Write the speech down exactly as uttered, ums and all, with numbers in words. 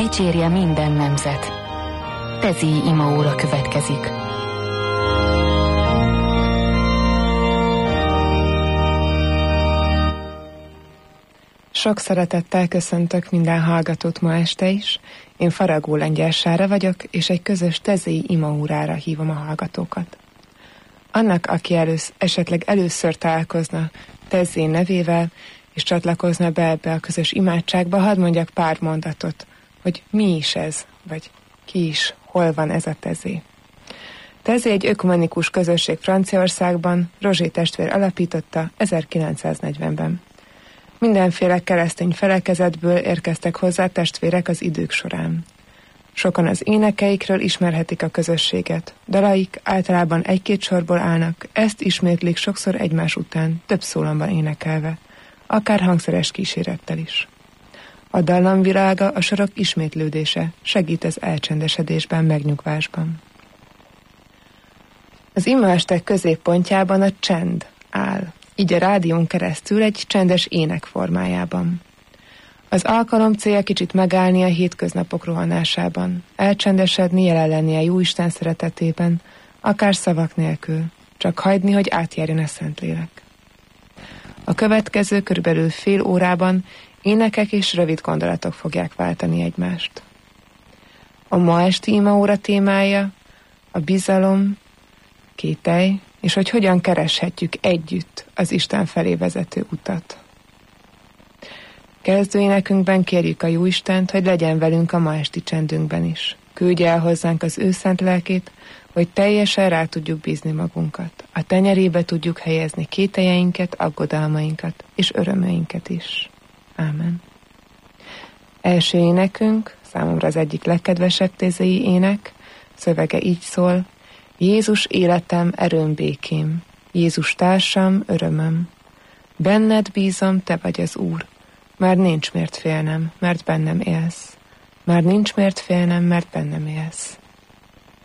dicsérje minden nemzet. Tezíj imaóra következik. Sok szeretettel köszöntök minden hallgatót ma este is. Én Faragó Lengyel Sára vagyok, és egy közös tezéi imaórára hívom a hallgatókat. Annak, aki elősz, esetleg először találkozna Tezé nevével, és csatlakozna be ebbe a közös imádságba, hadd mondjak pár mondatot, hogy mi is ez, vagy ki is, hol van ez a Tezé. Tezé egy ökumenikus közösség Franciaországban, Rozsé testvér alapította ezerkilencszáznegyvenben. Mindenféle keresztény felekezetből érkeztek hozzá testvérek az idők során. Sokan az énekeikről ismerhetik a közösséget. Dalaik általában egy-két sorból állnak, ezt ismétlik sokszor egymás után, több szólamban énekelve, akár hangszeres kísérettel is. A dallamvilága, a sorok ismétlődése segít az elcsendesedésben, megnyugvásban. Az imaestek középpontjában a csend áll, így a rádión keresztül egy csendes ének formájában. Az alkalom célja kicsit megállni a hétköznapok rohanásában, elcsendesedni, jelen lenni a Jóisten szeretetében, akár szavak nélkül, csak hagyni, hogy átjárjon a Szentlélek. A következő körülbelül fél órában énekek és rövid gondolatok fogják váltani egymást. A ma esti imaóra témája a bizalom, kételj, és hogy hogyan kereshetjük együtt az Isten felé vezető utat. Kezdőénekünkben kérjük a Jóistent, hogy legyen velünk a ma esti csendünkben is. Küldje el hozzánk az ő szent lelkét, hogy teljesen rá tudjuk bízni magunkat. A tenyerébe tudjuk helyezni kételjeinket, aggodalmainkat és örömeinket is. Ámen. Első énekünk, számomra az egyik legkedvesebb tezéi ének, szövege így szól: Jézus életem, erőm, békém, Jézus társam, örömöm. Benned bízom, te vagy az Úr, már nincs miért félnem, mert bennem élsz. Már nincs miért félnem, mert bennem élsz.